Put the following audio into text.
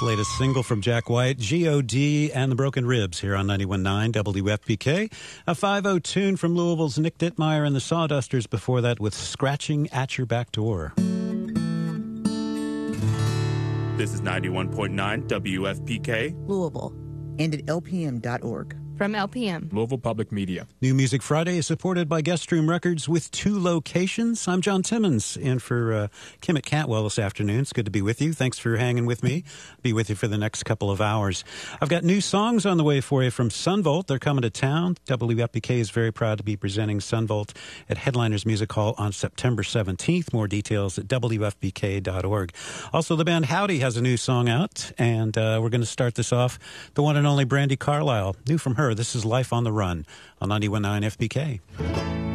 Latest single from Jack White, G.O.D. and the Broken Ribs here on 91.9 WFPK. A 5:00 tune from Louisville's Nick Dittmeyer and the Sawdusters before that with Scratching at Your Back Door. This is 91.9 WFPK. Louisville, and at lpm.org. From LPM. Louisville Public Media. New Music Friday is supported by Guest Room Records with 2 locations. I'm John Timmons, in for Kim at Cantwell this afternoon. It's good to be with you. Thanks for hanging with me. Be with you for the next couple of hours. I've got new songs on the way for you from Sunvolt. They're coming to town. WFPK is very proud to be presenting Sunvolt at Headliners Music Hall on September 17th. More details at WFPK.org. Also, the band Howdy has a new song out, and we're going to start this off. The one and only Brandi Carlile. New from her. This is Life on the Run on 91.9 FPK.